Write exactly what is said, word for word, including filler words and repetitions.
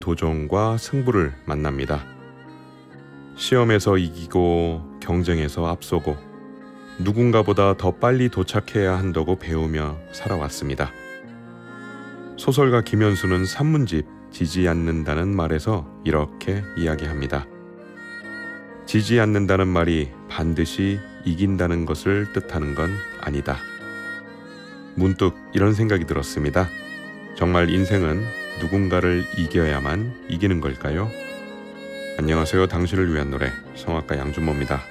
도전과 승부를 만납니다. 시험에서 이기고 경쟁에서 앞서고 누군가보다 더 빨리 도착해야 한다고 배우며 살아왔습니다. 소설가 김현수는 산문집 지지 않는다는 말에서 이렇게 이야기합니다. 지지 않는다는 말이 반드시 이긴다는 것을 뜻하는 건 아니다. 문득 이런 생각이 들었습니다. 정말 인생은 누군가를 이겨야만 이기는 걸까요? 안녕하세요. 당신을 위한 노래 성악가 양준모입니다.